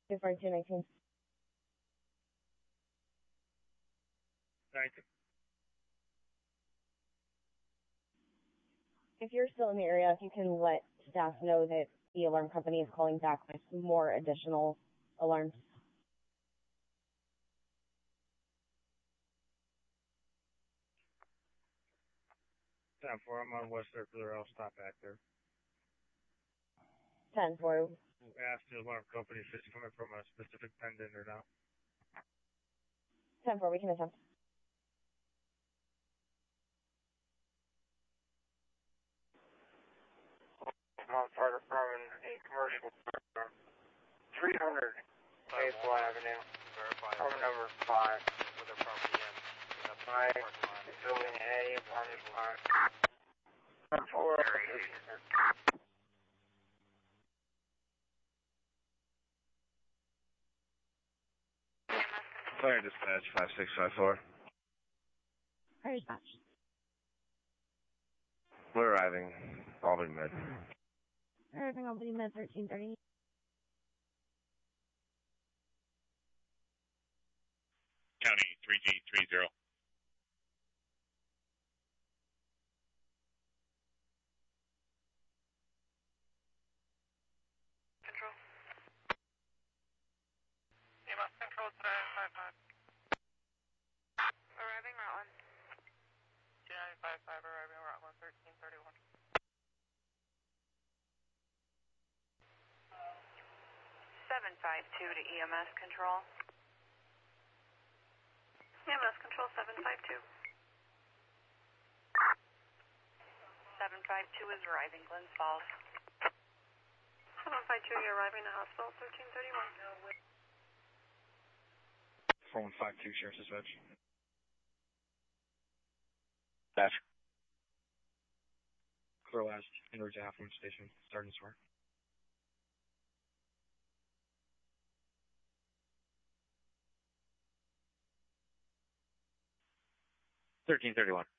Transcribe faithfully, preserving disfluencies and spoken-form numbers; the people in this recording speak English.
two forty-two nineteen. Thank you. If you're still in the area, if you can let staff know that the alarm company is calling back with more additional alarms. ten four, I'm on West Circular. I'll stop back there. ten four. Ask the alarm company if it's coming from a specific pendant or not. ten four, we can attempt. Mount Carter from a commercial three hundred Maple Avenue. Cover number five. With a property in. Five. Building A, apartment five. ten four. Fire dispatch five six five four. Fire dispatch. We're arriving. Albany Med. Arriving Albany Med thirteen thirty. County three G three zero. Control. E M S control nine five five. Arriving route one. two nine five five arriving route one thirteen thirty-one. seven five two to E M S control. E M S control seven five two. seven five two is arriving Glens Falls. seven five two, you're arriving at hospital thirteen thirty-one. four one five two, Sheriff's Dispatch. Dash. Clear last, en route to Half Moon Station, starting swear. thirteen thirty-one.